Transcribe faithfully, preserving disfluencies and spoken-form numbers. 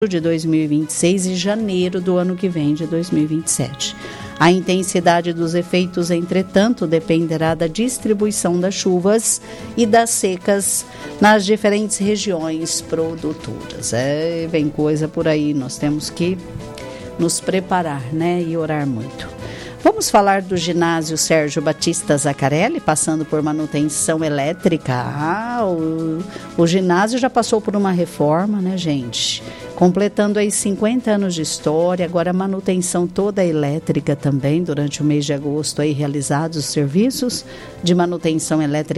de dois mil e vinte e seis e janeiro do ano que vem, de dois mil e vinte e sete. A intensidade dos efeitos, entretanto, dependerá da distribuição das chuvas e das secas nas diferentes regiões produtoras. É, vem coisa por aí, nós temos que nos preparar, né, e orar muito. Vamos falar do ginásio Sérgio Batista Zaccarelli, passando por manutenção elétrica. Ah, o, o ginásio já passou por uma reforma, né, gente? Completando aí cinquenta anos de história, agora a manutenção toda elétrica também, durante o mês de agosto aí realizados os serviços de manutenção elétrica